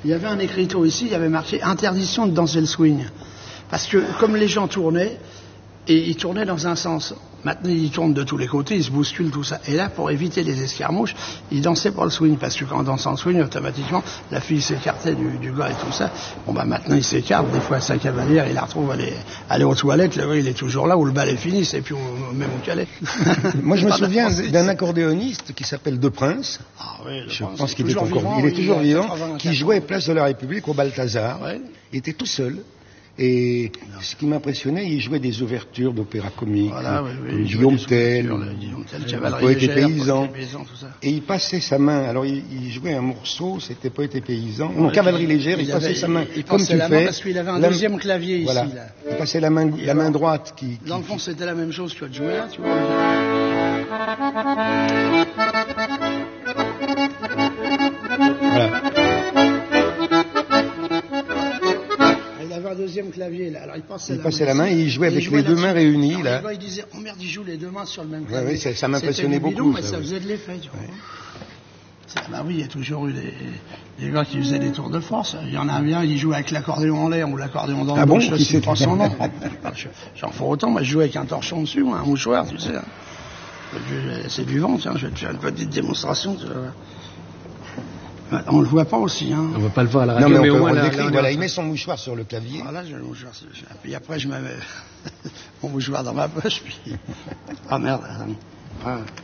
il y avait un écriteau ici, il y avait marqué interdiction de danser le swing. Parce que comme les gens tournaient, et ils tournaient dans un sens. Maintenant, ils tournent de tous les côtés, ils se bousculent, tout ça. Et là, pour éviter les escarmouches, ils dansaient pour le swing. Parce que quand on danse en swing, automatiquement, la fille s'écartait du gars et tout ça. Bon, bah, maintenant, il s'écarte. Des fois, sa cavalière, il la retrouve aller aux toilettes. Le gars, il est toujours là où le bal est fini, c'est plus même au Calais. Moi, je me souviens d'un accordéoniste qui s'appelle De Prince. Ah oui, je pense qu'il est encore, il est toujours vivant, qui jouait Place de la République au Balthazar. Ouais. Il était tout seul. Et ce qui m'impressionnait, il jouait des ouvertures d'opéra comique, voilà, comme Guillaume Tell, Poète et paysan. Et il passait sa main, alors il jouait un morceau, c'était Poète et paysan, non, Cavalerie légère, il passait sa main comme tu fais. Parce qu'il avait un deuxième clavier ici. Voilà. Là. Il passait la main droite qui... Dans le fond, c'était la même chose que de jouer là, tu vois. Voilà. Un deuxième clavier là. Alors il passait la main et il jouait avec les deux mains réunies là. Il disait oh merde, il joue les deux mains sur le même clavier. Ouais, ça m'impressionnait beaucoup. Mais ça faisait de l'effet, tu vois. Bah oui, il y a toujours eu des gars qui faisaient des tours de force. Il y en a un bien, il jouait avec l'accordéon en l'air ou l'accordéon dans le bouche. Je sais pas son nom. J'en fais autant. Moi, je jouais avec un torchon dessus, ou un mouchoir, tu sais. C'est du vent, tiens. Je vais te faire une petite démonstration. On le voit pas aussi, hein. On va pas le voir à la radio, non, mais au moins là, voilà, il met son mouchoir sur le clavier. Voilà, j'ai le mouchoir. Puis après, je mets mon mouchoir dans ma poche, puis... Ah merde. Ah.